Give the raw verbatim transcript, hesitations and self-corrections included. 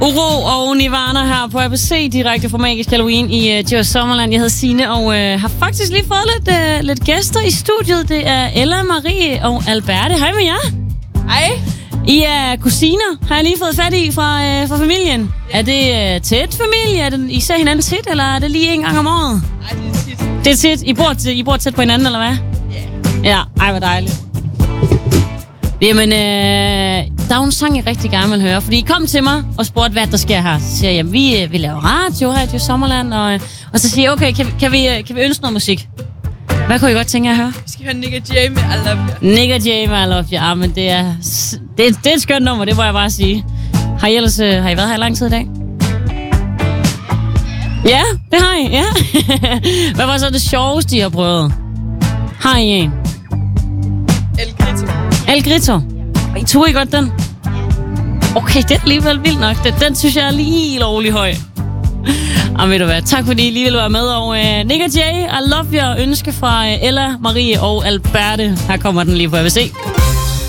Uro og Nirvana her på A B C, direkte fra Magisk Halloween i uh, Djurs Sommerland. Jeg hedder Signe og uh, har faktisk lige fået lidt, uh, lidt gæster i studiet. Det er Ella, Marie og Alberte. Hej med jer. Hej. I er kusiner, har jeg lige fået fat i fra, uh, fra familien. Ja. Er det uh, tæt familie? Er det, I ser hinanden tit, eller er det lige en gang om året? Nej, det er tit. Det er tit. I bor, I bor tæt på hinanden, eller hvad? Ja. Ja, ej, hvor dejligt. Jamen, øh, der er jo en sang, jeg rigtig gerne vil høre. Fordi I kom til mig og spurgte, hvad der sker her. Så siger jeg, jamen, vi, vi laver radio her i Sommerland. Og, og så siger jeg, okay, kan, kan, vi, kan vi ønske noget musik? Hvad kunne I godt tænke jer at høre? Vi skal høre Nick og Jay med I Love You. Nick og Jay med I Love You. Ja, men det er, det, er, det er et skønt nummer, det må jeg bare sige. Har I ellers har I været her i lang tid i dag? Ja, det har I, ja. Hvad var så det sjoveste, I har prøvet? Har I en? El Grito. El Grito. I tog I godt den? Okay, det er alligevel vildt nok. Den, den synes jeg er lige lovlig høj. Og ved du hvad, tak fordi I lige ville være med. Og uh, Nick og Jay, I Love You, ønske fra uh, Ella, Marie og Alberte. Her kommer den lige på A B C.